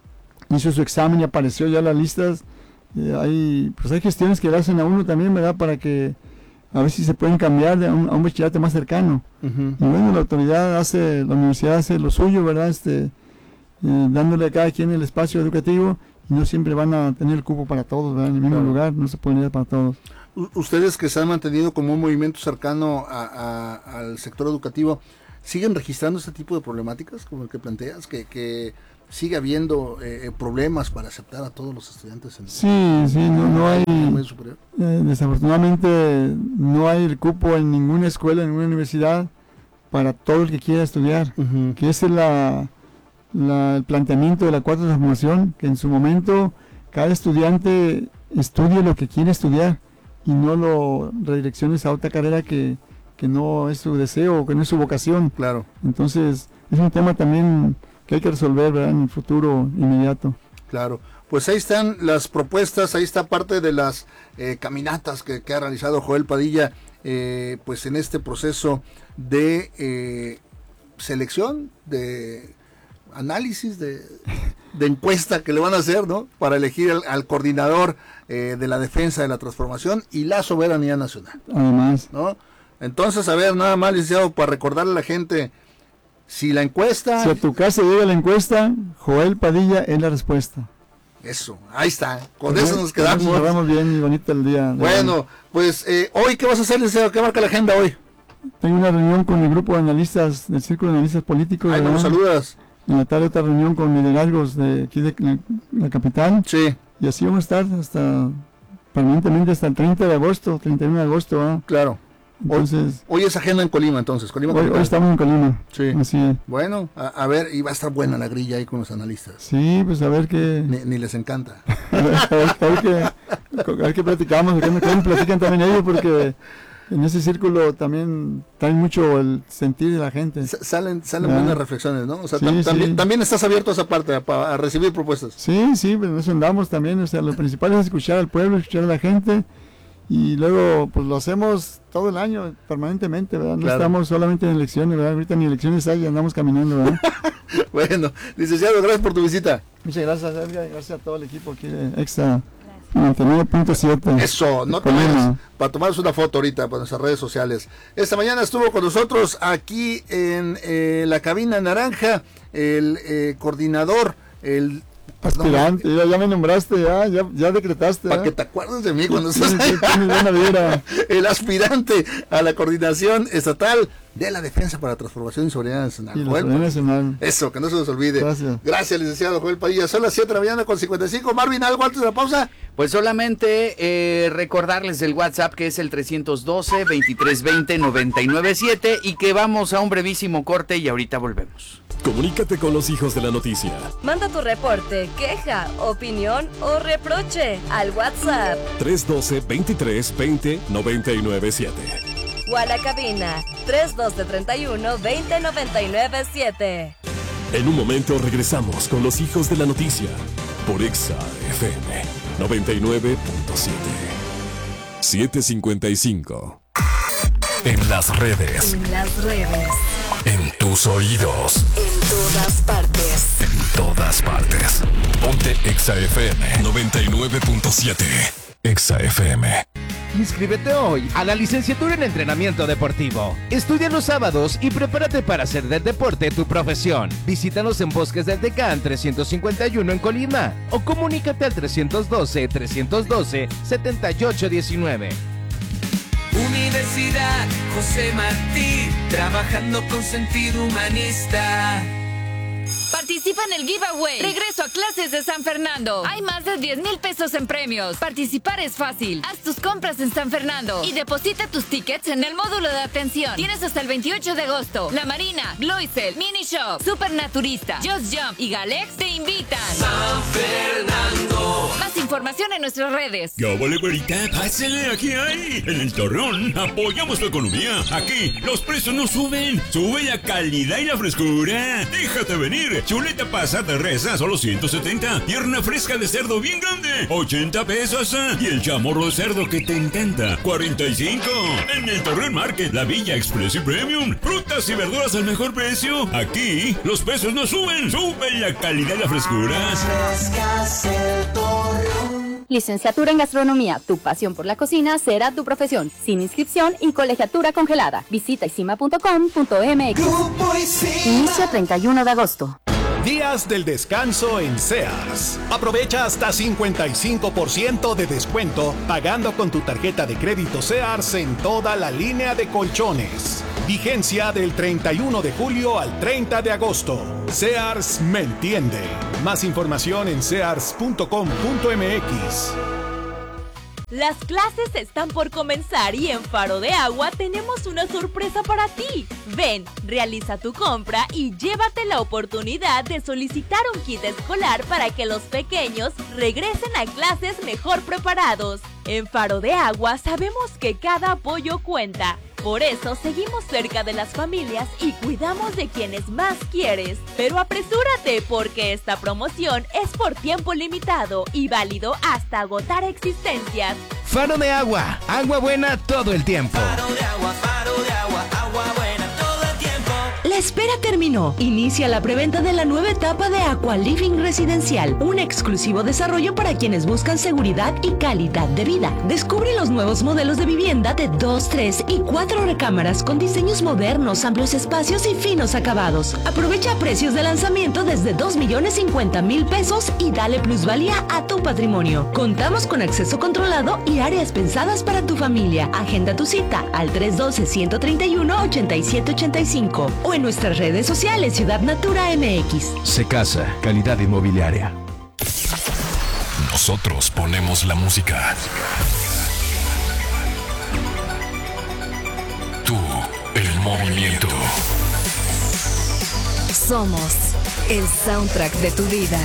hizo su examen y apareció ya las listas, eh, hay, pues hay gestiones que le hacen a uno también, ¿verdad? Para que a ver si se pueden cambiar de un, a un bachillerato más cercano. Uh-huh. Y bueno, la autoridad hace, la universidad hace lo suyo, ¿verdad? Este, eh, dándole a cada quien el espacio educativo, y no siempre van a tener el cupo para todos, ¿verdad? En el mismo claro. lugar, no se pueden ir para todos. Ustedes que se han mantenido como un movimiento cercano a, a, al sector educativo, ¿siguen registrando este tipo de problemáticas como el que planteas? Que, que sigue habiendo eh, problemas para aceptar a todos los estudiantes en sí, el, sí, no, no hay, superior. Eh, desafortunadamente no hay el cupo en ninguna escuela, en ninguna universidad para todo el que quiera estudiar, uh-huh. que ese es la, la, el planteamiento de la cuarta transformación, que en su momento cada estudiante estudie lo que quiere estudiar y no lo redirecciones a otra carrera que, que no es su deseo, que no es su vocación. Claro. Entonces es un tema también que hay que resolver, ¿verdad?, en el futuro inmediato. Claro, pues ahí están las propuestas, ahí está parte de las eh, caminatas que, que ha realizado Joel Padilla, eh, pues en este proceso de eh, selección, de análisis, de, de encuesta que le van a hacer, ¿no?, para elegir al, al coordinador eh, de la defensa de la transformación y la soberanía nacional. Además. ¿No? Entonces, a ver, nada más, licenciado, para recordarle a la gente, si la encuesta... Si a tu casa llega la encuesta, Joel Padilla es la respuesta. Eso, ahí está, con eso nos quedamos. Nos quedamos bien y bonito el día. Bueno, pues eh, hoy, ¿qué vas a hacer, licenciado? ¿Qué marca la agenda hoy? Tengo una reunión con el grupo de analistas, del Círculo de Analistas Políticos. Ay, ¿nos saludas? En la tarde otra reunión con liderazgos de aquí de la, la capital. Sí. Y así vamos a estar hasta, permanentemente hasta el treinta de agosto, treinta y uno de agosto. ¿eh? Claro. Entonces, hoy, hoy es agenda en Colima, entonces. Colima, hoy, hoy estamos en Colima. Sí. Así es. Bueno, a, a ver, y va a estar buena la grilla ahí con los analistas. Sí, pues a ver qué. Ni, ni les encanta. a, ver, a, ver, a, ver qué, a ver qué platicamos, a ver qué platican también ellos, porque en ese círculo también traen mucho el sentir de la gente. S salen salen buenas reflexiones, ¿no? O sea, sí, tam sí. También, también estás abierto a esa parte, a, a recibir propuestas. Sí, sí, pues eso andamos también. O sea, lo principal es escuchar al pueblo, escuchar a la gente. Y luego, pues lo hacemos todo el año, permanentemente, ¿verdad? No claro. estamos solamente en elecciones, ¿verdad? Ahorita ni elecciones hay, andamos caminando, ¿verdad? Bueno, licenciado, gracias por tu visita. Muchas gracias, Edgar, y gracias a todo el equipo aquí de Exa noventa y nueve punto siete. Eso, no te vayas, para tomarnos una foto ahorita para nuestras redes sociales. Esta mañana estuvo con nosotros aquí en eh, la cabina naranja el eh, coordinador, el aspirante, no, ya, ya me nombraste, ya, ya, ya decretaste. Para ¿eh? que te acuerdes de mí cuando estás ahí. El aspirante a la coordinación estatal de la defensa para la transformación y soberanía nacional. Y la soberanía nacional. Eso, que no se nos olvide. Gracias. Gracias, licenciado Joel Padilla. Son las siete de la mañana con cincuenta y cinco. Marvin, ¿algo antes de la pausa? Pues solamente eh, recordarles el WhatsApp, que es el trescientos doce, veintitrés veinte, noventa y nueve siete, y que vamos a un brevísimo corte y ahorita volvemos. Comunícate con los hijos de la noticia. Manda tu reporte, queja, opinión o reproche al WhatsApp tres doce, veintitrés veinte, noventa y nueve siete. O a la cabina tres doce, treinta y uno, veinte, noventa y nueve siete. En un momento regresamos con los hijos de la noticia por Exa F M noventa y nueve punto siete. siete cincuenta y cinco. En las redes. En las redes. En tus oídos. En todas partes. En todas partes. Ponte Exa F M noventa y nueve punto siete. Exa F M. Inscríbete hoy a la licenciatura en entrenamiento deportivo. Estudia los sábados y prepárate para hacer del deporte tu profesión. Visítanos en Bosques del Decán trescientos cincuenta y uno en Colima o comunícate al trescientos doce, trescientos doce, setenta y ocho diecinueve. Universidad José Martí, trabajando con sentido humanista. Participa en el giveaway Regreso a Clases de San Fernando. Hay más de diez mil pesos en premios. Participar es fácil. Haz tus compras en San Fernando y deposita tus tickets en el módulo de atención. Tienes hasta el veintiocho de agosto. La Marina, Gloisel, Mini Shop, Supernaturista, Just Jump y Galex te invitan. San Fernando. Más información en nuestras redes. ¡Ya vale, güerita! ¡Pásale! ¡Aquí hay! En el Torreón apoyamos tu economía. Aquí los precios no suben. Sube la calidad y la frescura. Déjate venir. Chuleta pasada de res a solo ciento setenta. Pierna fresca de cerdo bien grande, ochenta pesos. Y el chamorro de cerdo que te encanta, cuarenta y cinco. En el Torreón Market, la Villa Express y Premium. Frutas y verduras al mejor precio. Aquí los precios no suben. Sube la calidad y la frescura. Licenciatura en Gastronomía. Tu pasión por la cocina será tu profesión. Sin inscripción y colegiatura congelada. Visita isima punto com punto m x. Inicio treinta y uno de agosto. Días del descanso en Sears. Aprovecha hasta cincuenta y cinco por ciento de descuento pagando con tu tarjeta de crédito Sears en toda la línea de colchones. Vigencia del treinta y uno de julio al treinta de agosto. Sears me entiende. Más información en sears punto com punto m x. Las clases están por comenzar y en Faro de Agua tenemos una sorpresa para ti. Ven, realiza tu compra y llévate la oportunidad de solicitar un kit escolar para que los pequeños regresen a clases mejor preparados. En Faro de Agua sabemos que cada apoyo cuenta. Por eso seguimos cerca de las familias y cuidamos de quienes más quieres. Pero apresúrate porque esta promoción es por tiempo limitado y válido hasta agotar existencias. Faro de Agua, agua buena todo el tiempo. Faro de agua, faro de agua, agua buena todo el tiempo. La espera terminó. Inicia la preventa de la nueva etapa de Aqua Living Residencial, un exclusivo desarrollo para quienes buscan seguridad y calidad de vida. Descubre los nuevos modelos de vivienda de dos, tres y cuatro recámaras con diseños modernos, amplios espacios y finos acabados. Aprovecha precios de lanzamiento desde dos millones cincuenta mil pesos y dale plusvalía a tu patrimonio. Contamos con acceso controlado y áreas pensadas para tu familia. Agenda tu cita al tres uno dos, uno tres uno, ocho siete ocho cinco o en nuestras redes sociales Ciudad Natura M X. Secasa, calidad inmobiliaria. Nosotros ponemos la música. Tú, el movimiento. Somos el soundtrack de tu vida.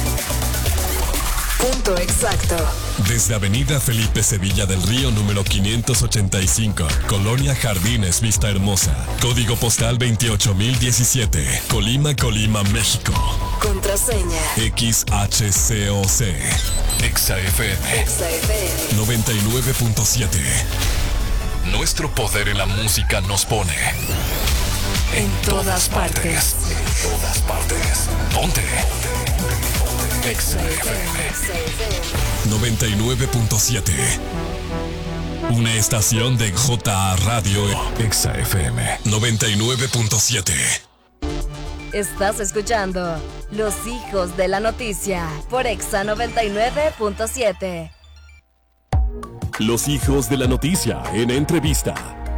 Punto exacto. Desde Avenida Felipe Sevilla del Río número quinientos ochenta y cinco, Colonia Jardines Vista Hermosa, código postal veintiocho mil diecisiete, Colima, Colima, México. Contraseña X H C O C. Exa F M. Exa F M. noventa y nueve punto siete. Nuestro poder en la música nos pone en todas partes. En todas partes. Ponte. Exa F M. noventa y nueve punto siete. Una estación de J A Radio. Exa F M. noventa y nueve punto siete. Estás escuchando Los Hijos de la Noticia por Exa noventa y nueve punto siete. Los Hijos de la Noticia en entrevista.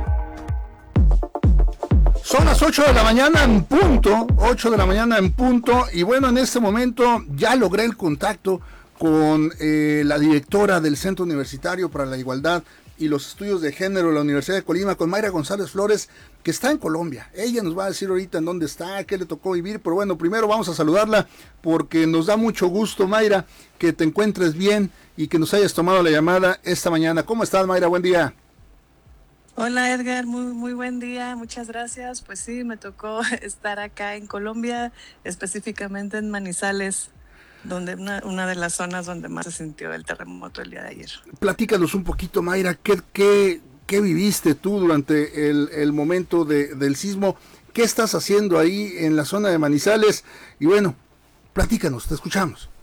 Son las ocho de la mañana en punto, ocho de la mañana en punto, y bueno, en este momento ya logré el contacto con eh, la directora del Centro Universitario para la Igualdad y los Estudios de Género de la Universidad de Colima, con Mayra González Flores, que está en Colombia. Ella nos va a decir ahorita en dónde está, qué le tocó vivir, pero bueno, primero vamos a saludarla porque nos da mucho gusto, Mayra, que te encuentres bien y que nos hayas tomado la llamada esta mañana. ¿Cómo estás, Mayra? Buen día. Hola Edgar, muy, muy buen día, muchas gracias. Pues sí, me tocó estar acá en Colombia, específicamente en Manizales, donde una, una de las zonas donde más se sintió el terremoto el día de ayer. Platícanos un poquito, Mayra, ¿qué, qué, qué viviste tú durante el, el momento de, del sismo? ¿Qué estás haciendo ahí en la zona de Manizales? Y bueno, platícanos, te escuchamos.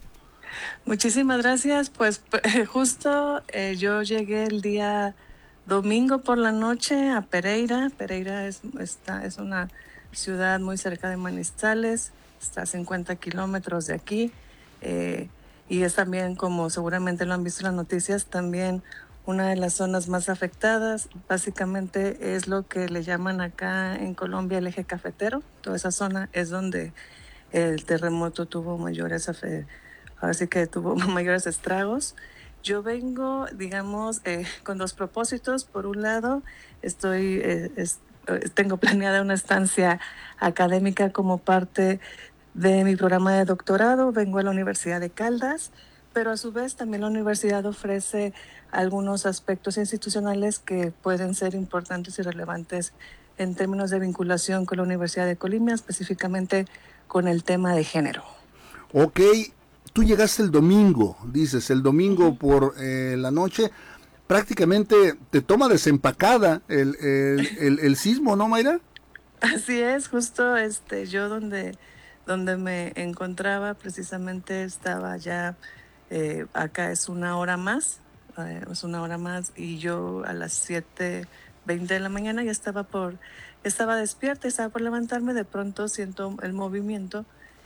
Muchísimas gracias. Pues justo eh, yo llegué el día domingo por la noche a Pereira. Pereira es, está, es una ciudad muy cerca de Manizales, está a cincuenta kilómetros de aquí. Eh, y es también, como seguramente lo han visto en las noticias, también una de las zonas más afectadas. Básicamente es lo que le llaman acá en Colombia el eje cafetero. Toda esa zona es donde el terremoto tuvo mayores, ahora sí que tuvo mayores estragos. Yo vengo, digamos, eh, con dos propósitos. Por un lado, estoy, eh, es, tengo planeada una estancia académica como parte de mi programa de doctorado. Vengo a la Universidad de Caldas, pero a su vez también la universidad ofrece algunos aspectos institucionales que pueden ser importantes y relevantes en términos de vinculación con la Universidad de Colima, específicamente con el tema de género. Ok, tú llegaste el domingo, dices, el domingo uh-huh. por eh, la noche, prácticamente te toma desempacada el, el, el, el sismo, ¿no, Mayra? Así es, justo este, yo donde, donde me encontraba precisamente estaba ya, eh, acá es una hora más, eh, es una hora más, y yo a las siete veinte de la mañana ya estaba por, estaba despierta, estaba por levantarme, de pronto siento el movimiento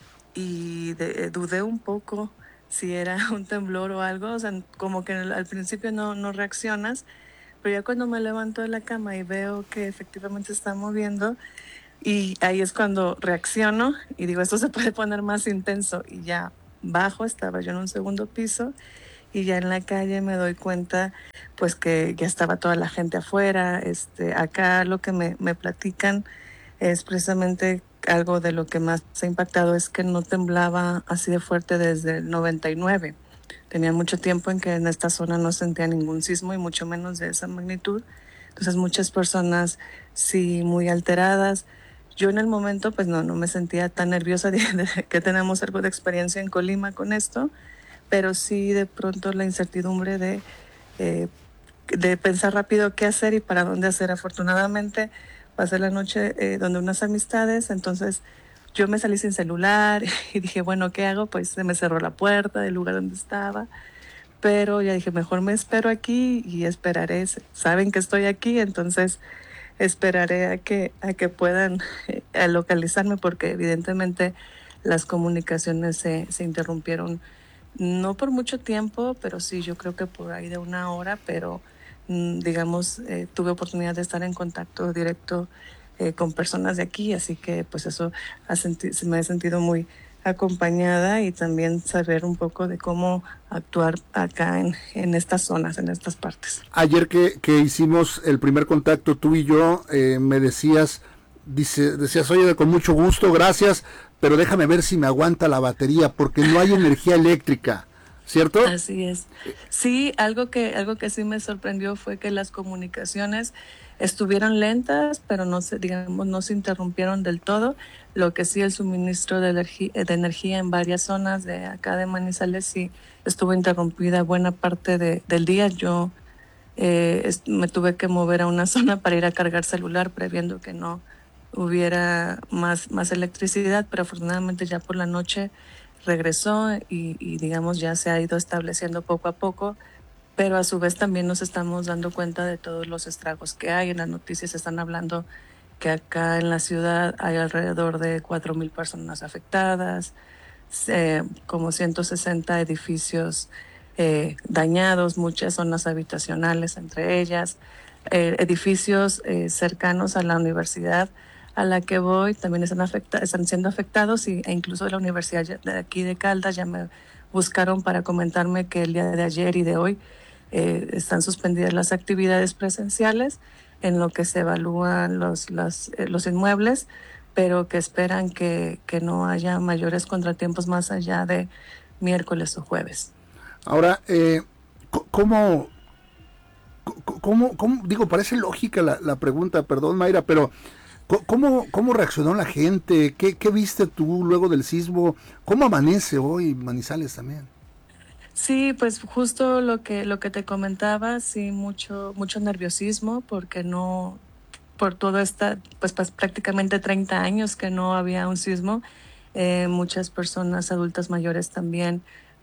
y de, eh, dudé un poco si era un temblor o algo, o sea, como que al principio no, no reaccionas, pero ya cuando me levanto de la cama y veo que efectivamente se está moviendo, y ahí es cuando reacciono y digo, esto se puede poner más intenso, y ya bajo, estaba yo en un segundo piso, y ya en la calle me doy cuenta pues que ya estaba toda la gente afuera. Este, acá lo que me, me platican es precisamente algo de lo que más se ha impactado, es que no temblaba así de fuerte desde el noventa y nueve. Tenía mucho tiempo en que en esta zona no sentía ningún sismo y mucho menos de esa magnitud. Entonces muchas personas sí muy alteradas. Yo en el momento pues no, no me sentía tan nerviosa de, de que tenemos algo de experiencia en Colima con esto, pero sí de pronto la incertidumbre de, eh, de pensar rápido qué hacer y para dónde hacer. Afortunadamente pasé la noche eh, donde unas amistades, entonces yo me salí sin celular y dije, bueno, ¿qué hago? Pues se me cerró la puerta del lugar donde estaba, pero ya dije, mejor me espero aquí y esperaré, saben que estoy aquí, entonces esperaré a que, a que puedan eh, a localizarme, porque evidentemente las comunicaciones se, se interrumpieron. No por mucho tiempo, pero sí, yo creo que por ahí de una hora, pero mm, digamos, eh, tuve oportunidad de estar en contacto directo eh, con personas de aquí, así que pues eso ha senti- me he sentido muy acompañada, y también saber un poco de cómo actuar acá en, en estas zonas, en estas partes. Ayer que, que hicimos el primer contacto tú y yo, eh, me decías, dice, decías, oye, con mucho gusto, gracias, pero déjame ver si me aguanta la batería, porque no hay energía eléctrica, ¿cierto? Así es. Sí, algo que, algo que sí me sorprendió fue que las comunicaciones estuvieron lentas, pero no se, digamos, no se interrumpieron del todo. Lo que sí, el suministro de, energi- de energía en varias zonas de acá de Manizales sí estuvo interrumpida buena parte de, del día. Yo eh, es, me tuve que mover a una zona para ir a cargar celular, previendo que no hubiera más, más electricidad, pero afortunadamente ya por la noche regresó y, y digamos ya se ha ido estableciendo poco a poco, pero a su vez también nos estamos dando cuenta de todos los estragos que hay. En las noticias están hablando que acá en la ciudad hay alrededor de cuatro mil personas afectadas, eh, como ciento sesenta edificios eh, dañados, muchas zonas habitacionales entre ellas, eh, edificios eh, cercanos a la universidad a la que voy también están, afecta- están siendo afectados, y, e incluso la universidad de aquí de Caldas ya me buscaron para comentarme que el día de ayer y de hoy eh, están suspendidas las actividades presenciales en lo que se evalúan los, los, eh, los inmuebles, pero que esperan que, que no haya mayores contratiempos más allá de miércoles o jueves. Ahora, eh, ¿cómo, cómo, cómo, digo, parece lógica la, la pregunta, perdón Mayra, pero ¿Cómo, ¿Cómo reaccionó la gente? ¿Qué, ¿Qué viste tú luego del sismo? ¿Cómo amanece hoy Manizales también? Sí, pues justo lo que lo que te comentaba, sí, mucho mucho nerviosismo, porque no, por todo esta, pues, pues prácticamente treinta años que no había un sismo, eh, muchas personas adultas mayores también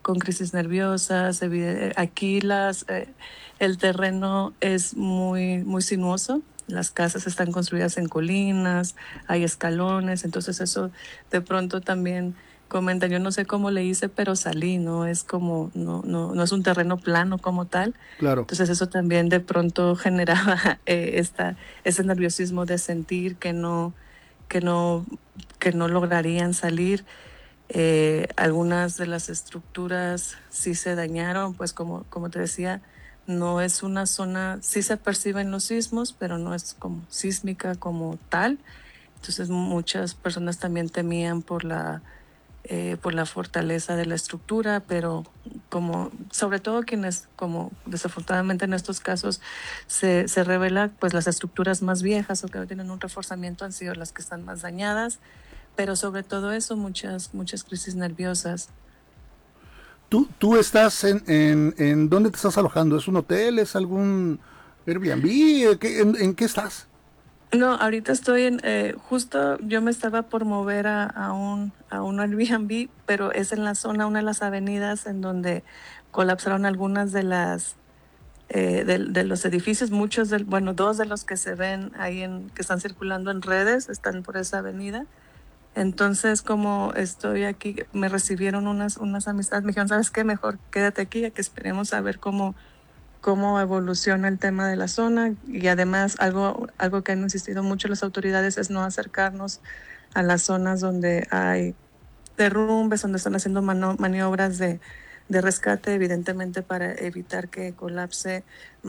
con crisis nerviosas. Aquí las, eh, el terreno es muy, muy sinuoso. Las casas están construidas en colinas, hay escalones, entonces eso de pronto también comenta, yo no sé cómo le hice, pero salí, no es como, no, no, no es un terreno plano como tal. Claro. Entonces eso también de pronto generaba eh, esta, ese nerviosismo de sentir que no, que no, que no lograrían salir. Eh, algunas de las estructuras sí se dañaron, pues como, como te decía, no es una zona, sí se perciben los sismos, pero no es como sísmica como tal. Entonces muchas personas también temían por la Eh, por la fortaleza de la estructura, pero como sobre todo quienes, como desafortunadamente en estos casos se, se revela, pues las estructuras más viejas o que no tienen un reforzamiento han sido las que están más dañadas, pero sobre todo eso muchas, muchas crisis nerviosas. ¿Tú, tú estás en, en, en dónde te estás alojando? ¿Es un hotel? ¿Es algún Airbnb? ¿Qué, en, ¿En qué estás? No, ahorita estoy en, eh, justo yo me estaba por mover a, a, un, a un Airbnb, pero es en la zona, una de las avenidas en donde colapsaron algunas de las, eh, de, de los edificios, muchos, del, bueno, dos de los que se ven ahí, en, que están circulando en redes, están por esa avenida. Entonces, como estoy aquí, me recibieron unas, unas amistades, me dijeron, ¿sabes qué? Mejor quédate aquí, a que esperemos a ver cómo cómo evoluciona el tema de la zona, y además algo, algo que han insistido mucho las autoridades es no acercarnos a las zonas donde hay derrumbes, donde están haciendo mano, maniobras de, de rescate, evidentemente para evitar que colapse